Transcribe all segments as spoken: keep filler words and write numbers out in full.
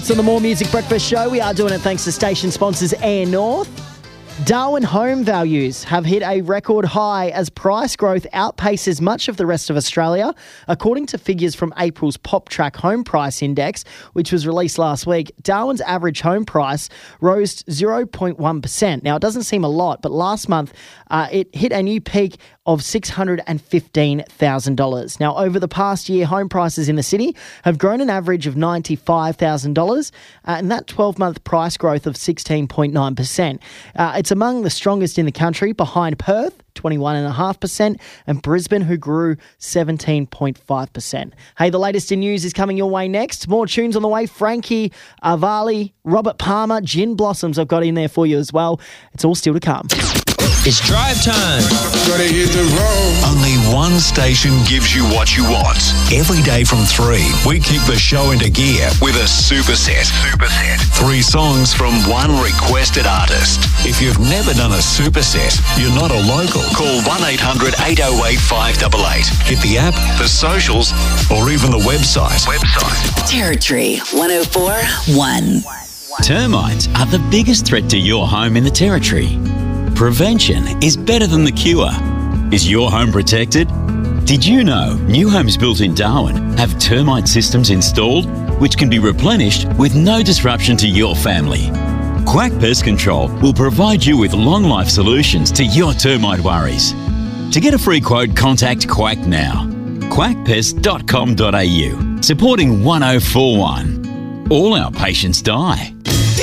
on the More Music Breakfast Show. We are doing it thanks to station sponsors Air North. Darwin home values have hit a record high as price growth outpaces much of the rest of Australia. According to figures from April's PopTrack Home Price Index, which was released last week, Darwin's average home price rose zero point one percent. Now, it doesn't seem a lot, but last month uh, it hit a new peak of six hundred fifteen thousand dollars. Now, over the past year, home prices in the city have grown an average of ninety-five thousand dollars, uh, and that twelve-month price growth of sixteen point nine percent. Uh, it's among the strongest in the country, behind Perth, twenty-one point five percent, and Brisbane, who grew seventeen point five percent. Hey, the latest in news is coming your way next. More tunes on the way. Frankie, Avali, Robert Palmer, Gin Blossoms I've got in there for you as well. It's all still to come. It's drive time. Gotta hit the road. Only one station gives you what you want. Every day from three, we kick the show into gear with a superset. Superset. Three songs from one requested artist. If you've never done a superset, you're not a local. Call one eight hundred eight oh eight five eight eight. Hit the app, the socials, or even the website. Website. Territory one oh four point one. Termites are the biggest threat to your home in the Territory. Prevention is better than the cure. Is your home protected? Did you know new homes built in Darwin have termite systems installed which can be replenished with no disruption to your family? Quack Pest Control will provide you with long-life solutions to your termite worries. To get a free quote, contact Quack now. quack pest dot com dot a u. Supporting one oh four one. All our patients die.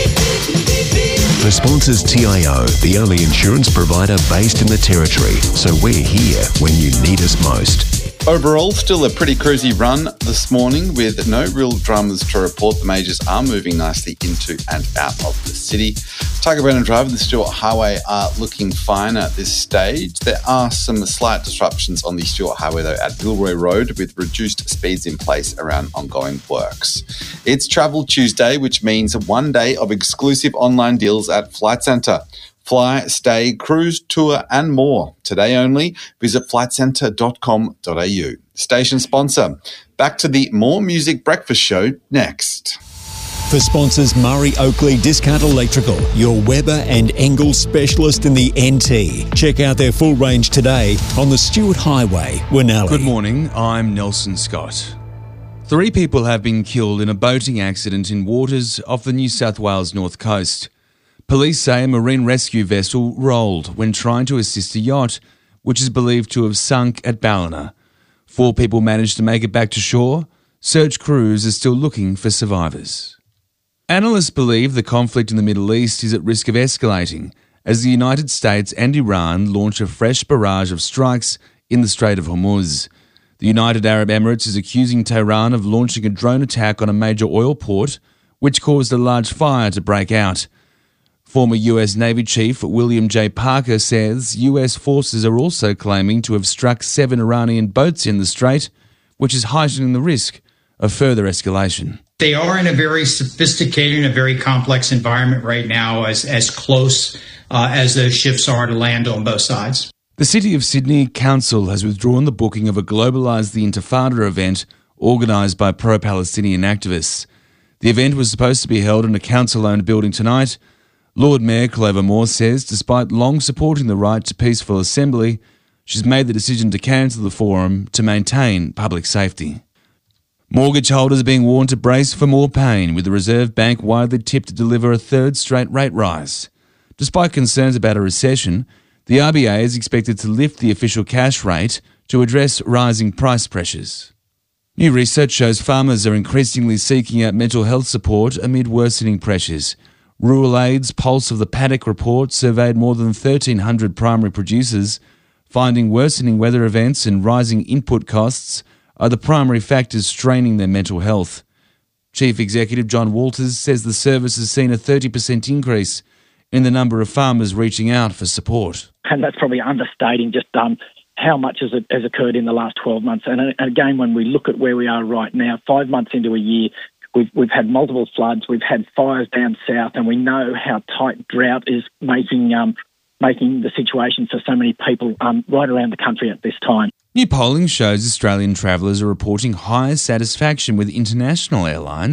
The sponsors T I O, the only insurance provider based in the Territory, so we're here when you need us most. Overall, still a pretty cruisy run this morning with no real dramas to report. The majors are moving nicely into and out of the city. Tiger Brandon Drive and the Stuart Highway are looking fine at this stage. There are some slight disruptions on the Stuart Highway, though, at Gilroy Road with reduced speeds in place around ongoing works. It's Travel Tuesday, which means one day of exclusive online deals at Flight Centre. Fly, stay, cruise, tour and more. Today only, visit flight centre dot com dot a u. Station sponsor. Back to the More Music Breakfast Show next. For sponsors Murray Oakley Discount Electrical, your Weber and Engel specialist in the N T. Check out their full range today on the Stuart Highway, Winnellie. Good morning, I'm Nelson Scott. Three people have been killed in a boating accident in waters off the New South Wales north coast. Police say a marine rescue vessel rolled when trying to assist a yacht, which is believed to have sunk at Ballina. Four people managed to make it back to shore. Search crews are still looking for survivors. Analysts believe the conflict in the Middle East is at risk of escalating as the United States and Iran launch a fresh barrage of strikes in the Strait of Hormuz. The United Arab Emirates is accusing Tehran of launching a drone attack on a major oil port, which caused a large fire to break out. Former U S Navy Chief William J. Parker says U S forces are also claiming to have struck seven Iranian boats in the strait, which is heightening the risk of further escalation. They are in a very sophisticated and a very complex environment right now, as, as close uh, as those ships are to land on both sides. The City of Sydney Council has withdrawn the booking of a Globalise the Intifada event organised by pro-Palestinian activists. The event was supposed to be held in a council-owned building tonight. Lord Mayor Clover Moore says despite long supporting the right to peaceful assembly, she's made the decision to cancel the forum to maintain public safety. Mortgage holders are being warned to brace for more pain, with the Reserve Bank widely tipped to deliver a third straight rate rise. Despite concerns about a recession, the R B A is expected to lift the official cash rate to address rising price pressures. New research shows farmers are increasingly seeking out mental health support amid worsening pressures. Rural Aid's Pulse of the Paddock report surveyed more than thirteen hundred primary producers, finding worsening weather events and rising input costs are the primary factors straining their mental health. Chief Executive John Walters says the service has seen a thirty percent increase in the number of farmers reaching out for support. And that's probably understating just um, how much has, has occurred in the last twelve months. And, and again, when we look at where we are right now, five months into a year, We've, we've had multiple floods, we've had fires down south, and we know how tight drought is making um, making the situation for so many people um, right around the country at this time. New polling shows Australian travellers are reporting higher satisfaction with international airlines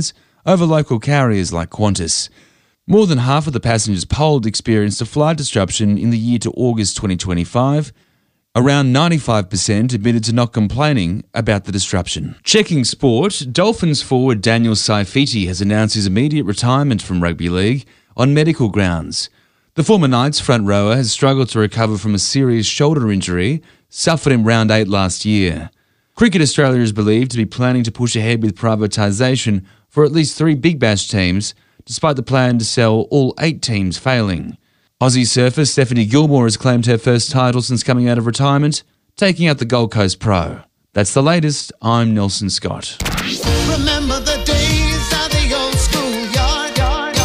over local carriers like Qantas. More than half of the passengers polled experienced a flight disruption in the year to August twenty twenty-five. Around ninety-five percent admitted to not complaining about the disruption. Checking sport, Dolphins forward Daniel Saifiti has announced his immediate retirement from rugby league on medical grounds. The former Knights front rower has struggled to recover from a serious shoulder injury suffered in round eight last year. Cricket Australia is believed to be planning to push ahead with privatisation for at least three Big Bash teams, despite the plan to sell all eight teams failing. Aussie surfer Stephanie Gilmore has claimed her first title since coming out of retirement, taking out the Gold Coast Pro. That's the latest. I'm Nelson Scott. Remember the days of the old schoolyard. Yard,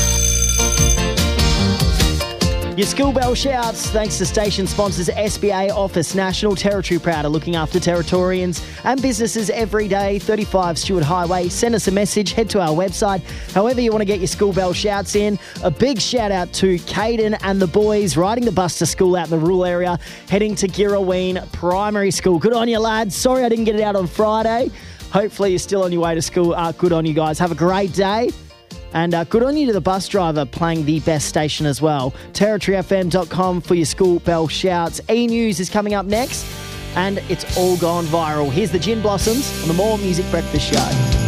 yard. Your school bell shouts, thanks to station sponsors S B A Office National Territory, proud of looking after Territorians and businesses every day. thirty-five Stewart Highway. Send us a message, head to our website. However you want to get your school bell shouts in. A big shout out to Caden and the boys riding the bus to school out in the rural area, heading to Girraween Primary School. Good on you, lads. Sorry I didn't get it out on Friday. Hopefully you're still on your way to school. Uh, good on you guys. Have a great day. And uh, good on you to the bus driver playing the best station as well. territory f m dot com for your school bell shouts. E-News is coming up next, and it's all gone viral. Here's the Gin Blossoms on the More Music Breakfast Show.